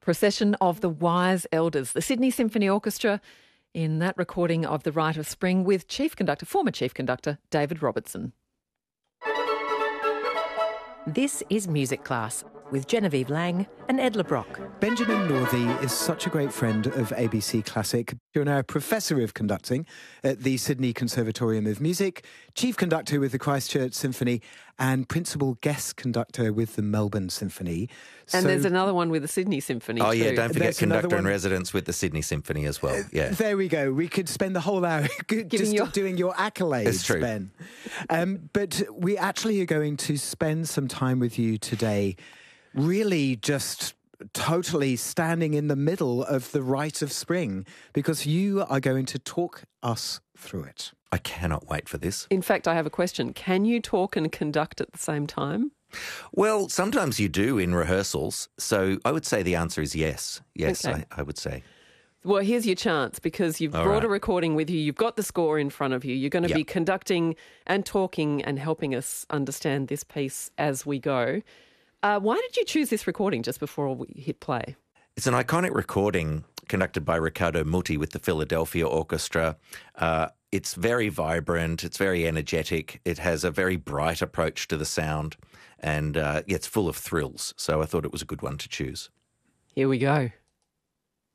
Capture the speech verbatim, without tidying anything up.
Procession of the Wise Elders, the Sydney Symphony Orchestra, in that recording of The Rite of Spring with Chief Conductor, former Chief Conductor, David Robertson. This is Music Class with Genevieve Lang and Ed LeBrock. Benjamin Northey is such a great friend of A B C Classic. You're now a Professor of Conducting at the Sydney Conservatorium of Music, Chief Conductor with the Christchurch Symphony and Principal Guest Conductor with the Melbourne Symphony. And so, there's another one with the Sydney Symphony Oh, too. yeah, don't forget There's another Conductor in one- Residence with the Sydney Symphony as well. Yeah. There we go. We could spend the whole hour just your- doing your accolades, It's true. Ben. Um, but we actually are going to spend some time with you today really just totally standing in the middle of the Rite of Spring because you are going to talk us through it. I cannot wait for this. In fact, I have a question. Can you talk and conduct at the same time? Well, sometimes you do in rehearsals, so I would say the answer is yes. Yes, Okay. I, I would say. Well, here's your chance because you've All brought right. a recording with you. You've got the score in front of you. You're going to Yep. be conducting and talking and helping us understand this piece as we go. Uh, why did you choose this recording just before we hit play? It's an iconic recording conducted by Riccardo Muti with the Philadelphia Orchestra. Uh, it's very vibrant, it's very energetic, it has a very bright approach to the sound, and uh, it's full of thrills. So I thought it was a good one to choose. Here we go.